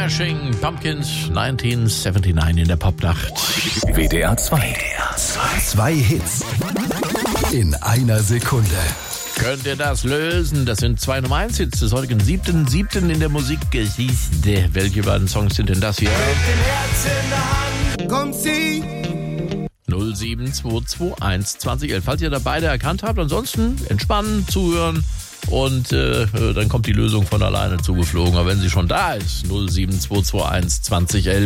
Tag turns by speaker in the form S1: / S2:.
S1: Smashing Pumpkins 1979 in der Popnacht.
S2: WDR 2. Zwei Hits in einer Sekunde.
S1: Könnt ihr das lösen? Das sind 2 Nummer 1 Hits des heutigen 7.7. in der Musikgeschichte. Welche beiden Songs sind denn das hier?
S3: Mit dem Herz in der Hand kommt sie.
S1: 07221 2011. Falls ihr da beide erkannt habt, ansonsten entspannen, zuhören und dann kommt die Lösung von alleine zugeflogen. Aber wenn sie schon da ist, 07221 2011.